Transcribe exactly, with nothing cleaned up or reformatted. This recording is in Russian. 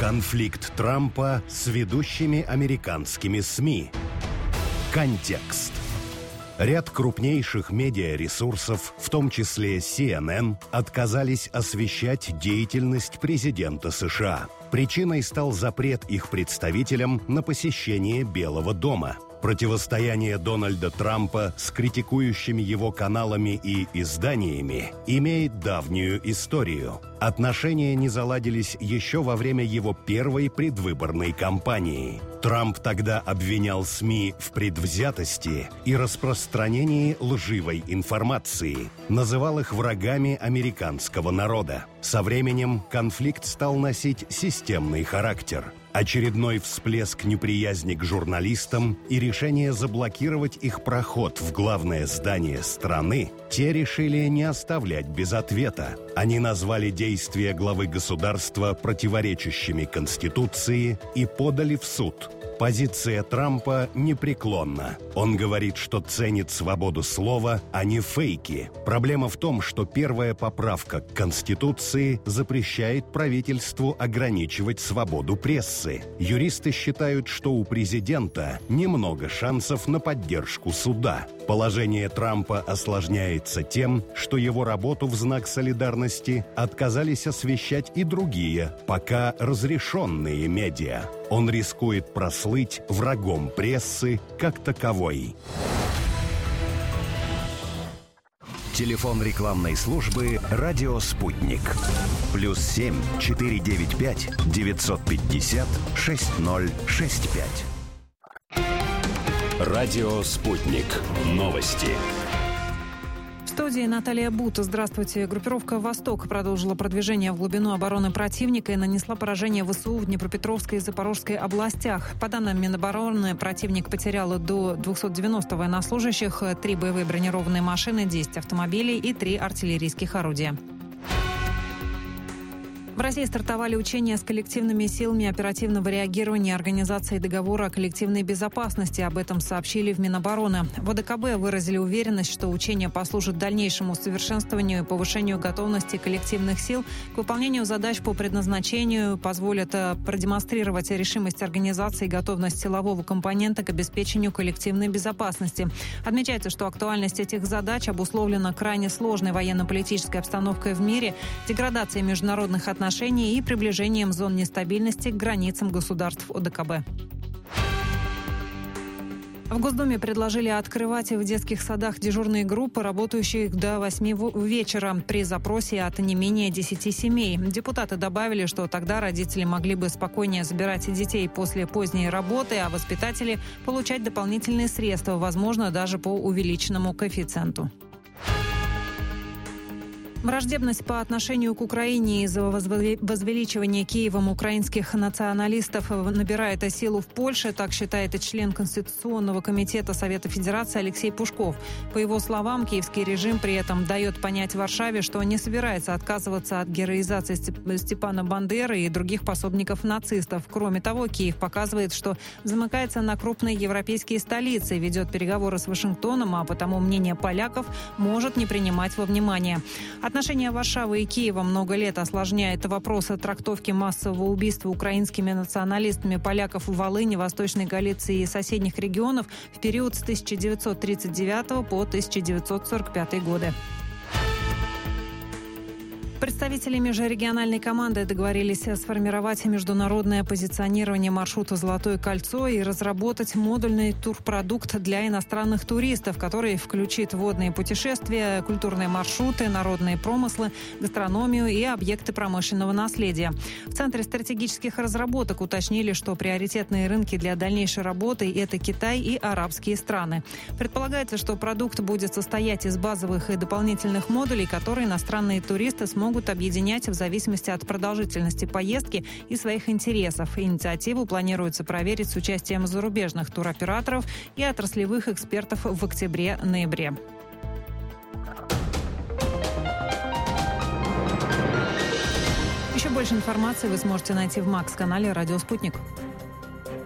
Конфликт Трампа с ведущими американскими СМИ. Контекст. Ряд крупнейших медиаресурсов, в том числе си эн эн, отказались освещать деятельность президента США. Причиной стал запрет их представителям на посещение Белого дома. Противостояние Дональда Трампа с критикующими его каналами и изданиями имеет давнюю историю. Отношения не заладились еще во время его первой предвыборной кампании. Трамп тогда обвинял СМИ в предвзятости и распространении лживой информации, называл их врагами американского народа. Со временем конфликт стал носить системный характер. Очередной всплеск неприязни к журналистам и решение заблокировать их проход в главное здание страны те решили не оставлять без ответа. Они назвали действия главы государства противоречащими Конституции и подали в суд. Позиция Трампа непреклонна. Он говорит, что ценит свободу слова, а не фейки. Проблема в том, что первая поправка к Конституции запрещает правительству ограничивать свободу прессы. Юристы считают, что у президента немного шансов на поддержку суда. Положение Трампа осложняется тем, что его работу в знак солидарности отказались освещать и другие, пока разрешенные медиа. Он рискует прослыть врагом прессы как таковой. Телефон рекламной службы «Радио Спутник». Плюс семь четыре девять пять девятьсот пятьдесят шесть ноль шесть пять. Радио «Спутник». Новости. В студии Наталья Бута. Здравствуйте. Группировка «Восток» продолжила продвижение в глубину обороны противника и нанесла поражение ВСУ в Днепропетровской и Запорожской областях. По данным Минобороны, противник потерял до двухсот девяноста военнослужащих, три боевые бронированные машины, десять автомобилей и три артиллерийских орудия. В России стартовали учения с коллективными силами оперативного реагирования Организации договора о коллективной безопасности. Об этом сообщили в Минобороны. В о дэ ка бэ выразили уверенность, что учения послужат дальнейшему совершенствованию и повышению готовности коллективных сил к выполнению задач по предназначению, позволят продемонстрировать решимость организации и готовность силового компонента к обеспечению коллективной безопасности. Отмечается, что актуальность этих задач обусловлена крайне сложной военно-политической обстановкой в мире, деградацией международных отношений и приближением зон нестабильности к границам государств о дэ ка бэ. В Госдуме предложили открывать в детских садах дежурные группы, работающие до восьми вечера при запросе от не менее десяти семей. Депутаты добавили, что тогда родители могли бы спокойнее забирать детей после поздней работы, а воспитатели получать дополнительные средства, возможно, даже по увеличенному коэффициенту. Враждебность по отношению к Украине из-за возвеличивания Киевом украинских националистов набирает силу в Польше, так считает и член Конституционного комитета Совета Федерации Алексей Пушков. По его словам, киевский режим при этом дает понять Варшаве, что не собирается отказываться от героизации Степана Бандеры и других пособников нацистов. Кроме того, Киев показывает, что замыкается на крупные европейские столицы, ведет переговоры с Вашингтоном, а потому мнение поляков может не принимать во внимание. Отношения Варшавы и Киева много лет осложняет вопрос о трактовке массового убийства украинскими националистами поляков в Волыни, Восточной Галиции и соседних регионов в период с тысяча девятьсот тридцать девятого по тысяча девятьсот сорок пятый годы. Представители межрегиональной команды договорились сформировать международное позиционирование маршрута «Золотое кольцо» и разработать модульный турпродукт для иностранных туристов, который включит водные путешествия, культурные маршруты, народные промыслы, гастрономию и объекты промышленного наследия. В Центре стратегических разработок уточнили, что приоритетные рынки для дальнейшей работы – это Китай и арабские страны. Предполагается, что продукт будет состоять из базовых и дополнительных модулей, которые иностранные туристы смогут могут объединять в зависимости от продолжительности поездки и своих интересов. Инициативу планируется проверить с участием зарубежных туроператоров и отраслевых экспертов в октябре-ноябре. Еще больше информации вы сможете найти в Макс-канале «Радио Спутник».